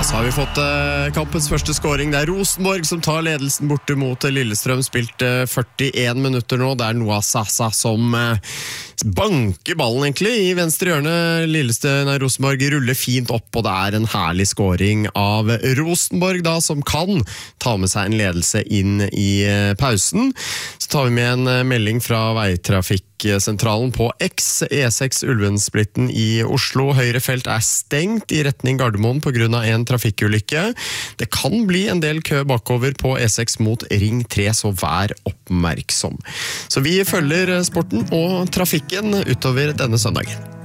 Så har vi fått kampens første scoring. Det Rosenborg som tar ledelsen borte mot Lillestrøm. Spilt 41 minutter nå. Det Noah Sasa som banker ballen egentlig i venstre hjørne. Rosenborg ruller fint opp, og det en herlig scoring av Rosenborg da, som kan ta med seg en ledelse inn i pausen. Så tar vi med en melding fra veitrafikksentralen på X. E6 Ulvensplitten i Oslo. Høyre felt stengt i retning Gardermoen på grunn av en trafikkulykke. Det kan bli en del kø bakover på E6 mot Ring 3, så vær oppmerksom. Så vi følger sporten og trafikken utover denne søndagen.